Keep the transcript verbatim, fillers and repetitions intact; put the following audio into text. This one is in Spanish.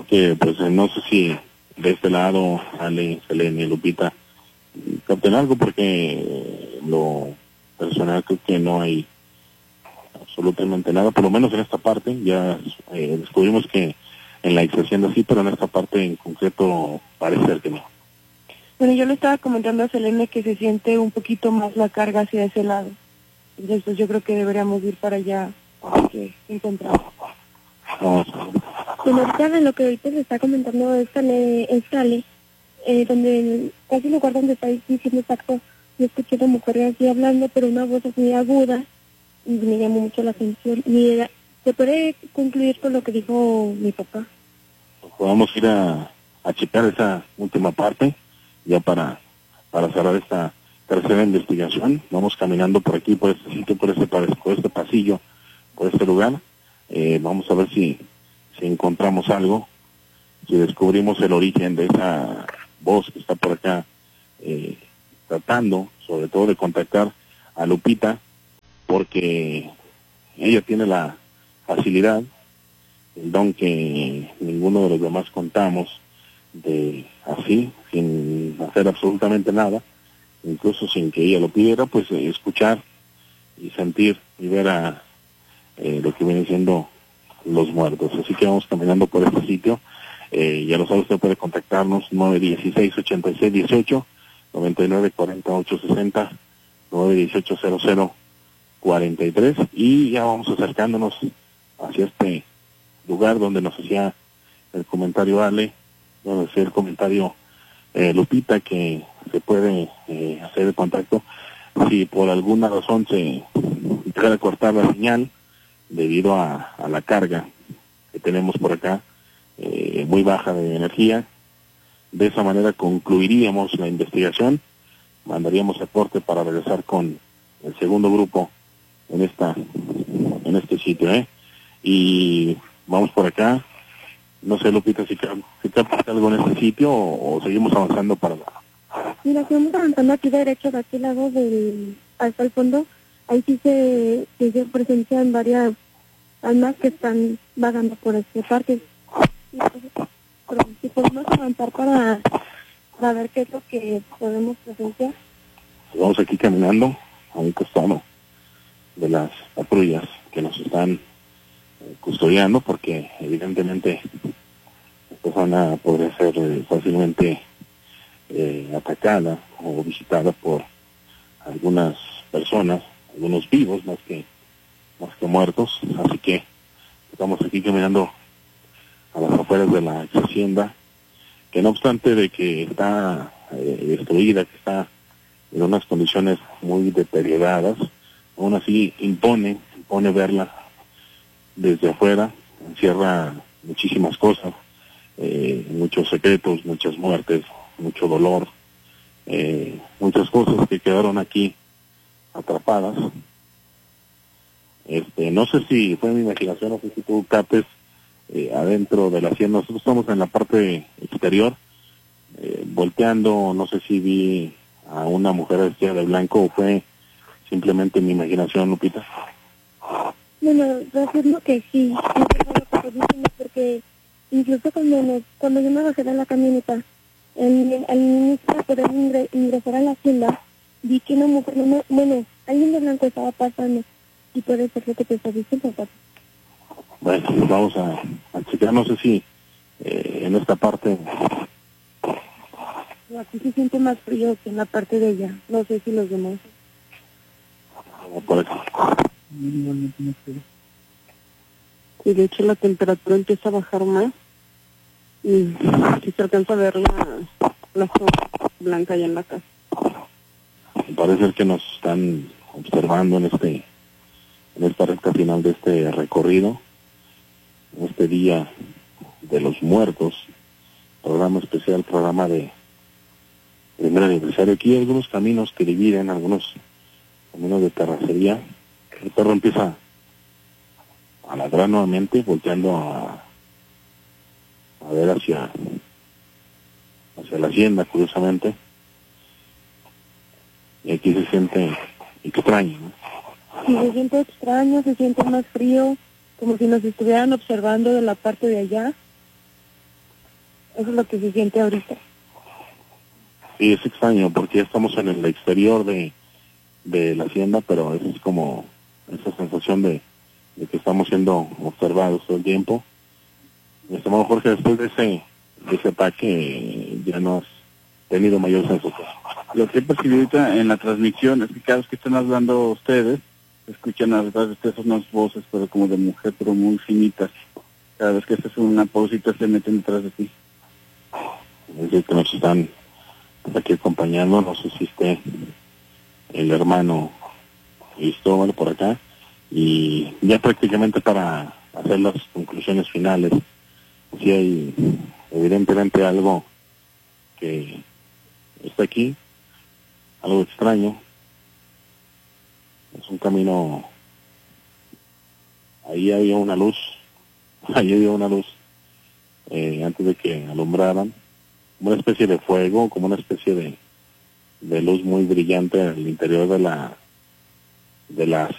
que pues no sé si de este lado, Ale, Selene, Lupita, capten algo, porque lo personal creo que no hay absolutamente nada, por lo menos en esta parte. Ya eh, descubrimos que en la ex hacienda sí, pero en esta parte en concreto parece ser que no. Bueno, yo le estaba comentando a Selene que se siente un poquito más la carga hacia ese lado. Entonces pues, yo creo que deberíamos ir para allá a ver qué encontramos. Vamos. Bueno, ahorita de lo que ahorita se está comentando es Ale, es Ale eh, donde casi el lugar donde está diciendo exacto, yo escuché a una mujer así hablando, pero una voz así aguda, y me llamó mucho la atención. Y era, ¿se puede concluir con lo que dijo mi papá? Vamos a ir a, a checar esa última parte, ya para, para cerrar esta tercera investigación. Vamos caminando por aquí, por este sitio, por este, por este pasillo, por este lugar. Eh, vamos a ver si, si encontramos algo, si descubrimos el origen de esa voz que está por acá, eh, tratando sobre todo de contactar a Lupita, porque ella tiene la facilidad, el don que ninguno de los demás contamos, de así, sin hacer absolutamente nada, incluso sin que ella lo pidiera, pues eh, escuchar y sentir y ver a eh, lo que vienen siendo los muertos. Así que vamos caminando por este sitio. Eh, ya lo sabe, usted puede contactarnos nueve dieciséis, ochenta y seis dieciocho, noventa y nueve cuarenta y ocho sesenta, nueve dieciocho cero cero cuarenta y tres, y ya vamos acercándonos hacia este lugar donde nos hacía el comentario Ale, donde hacía el comentario eh, Lupita, que se puede eh, hacer el contacto si por alguna razón se llega a cortar la señal debido a, a la carga que tenemos por acá, eh, muy baja de energía. De esa manera concluiríamos la investigación, mandaríamos aporte para regresar con el segundo grupo en esta en este sitio, ¿eh? Y vamos por acá. No sé, Lupita, si, si captas algo en este sitio o, o seguimos avanzando para la... Mira, seguimos avanzando aquí derecho, de aquí al lado del, hasta el fondo. Ahí sí se, sí se presencian varias almas que están vagando por este parque. Y, pues, pero si podemos avanzar para, para ver qué es lo que podemos presenciar. Vamos aquí caminando a un costado de las patrullas que nos están eh, custodiando, porque evidentemente esta zona podría ser eh, fácilmente eh, atacada o visitada por algunas personas, algunos vivos más que más que muertos. Así que estamos aquí caminando a las afueras de la ex hacienda, que no obstante de que está eh, destruida, que está en unas condiciones muy deterioradas, aún así impone, impone verla desde afuera, encierra muchísimas cosas, eh, muchos secretos, muchas muertes, mucho dolor, eh, muchas cosas que quedaron aquí atrapadas. Este, no sé si fue mi imaginación, no sé si tú capes eh, adentro de la hacienda. Nosotros estamos en la parte exterior, eh, volteando, no sé si vi a una mujer vestida de blanco o fue simplemente mi imaginación, Lupita. Bueno, reafirmo que sí, sí es lo que estás diciendo, porque incluso cuando, nos, cuando yo me bajé de la camioneta, el, al inicio para poder ingre, ingresar a la hacienda, vi que una mujer, no, bueno, alguien de blanco estaba pasando, y puede ser lo que te estás diciendo, papi. Bueno, pues vamos a, a checar, no sé si eh, en esta parte... Aquí se siente más frío que en la parte de ella, no sé si los demás. Por aquí. Y de hecho la temperatura empieza a bajar más, y si se alcanza a ver la, la sombra blanca allá en la casa. Parece que nos están observando en este en esta recta final de este recorrido, en este día de los muertos, programa especial, programa de primer aniversario. Aquí hay algunos caminos que dividen, algunos caminos de terracería. El perro empieza a ladrar nuevamente, volteando a, a ver hacia hacia la hacienda, curiosamente. Y aquí se siente extraño, ¿no? Sí, se siente extraño, se siente más frío, como si nos estuvieran observando de la parte de allá. Eso es lo que se siente ahorita. Sí, es extraño porque ya estamos en el exterior de, de la hacienda, pero es como esa sensación de, de que estamos siendo observados todo el tiempo. Estimado Jorge, después de ese, de ese ataque ya no has tenido mayor sensación. Lo que he percibido ahorita en la transmisión es que cada vez que están hablando ustedes, escuchan a detrás de ustedes unas voces, pero como de mujer, pero muy finitas. Cada vez que haces una pausita se meten detrás de ti. Es decir, que nos están aquí acompañando, no sé si esté el hermano Cristóbal por acá, y ya prácticamente para hacer las conclusiones finales, si hay evidentemente algo que está aquí, algo extraño, es un camino, ahí había una luz, ahí había una luz, eh, antes de que alumbraran, como una especie de fuego, como una especie de, de luz muy brillante en el interior de la de la